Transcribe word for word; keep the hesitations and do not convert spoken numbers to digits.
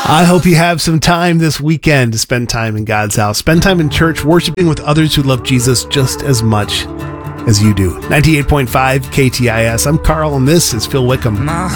I hope you have some time this weekend to spend time in God's house. Spend time in church, worshiping with others who love Jesus just as much as you do. ninety-eight point five K T I S. I'm Carl, and this is Phil Wickham.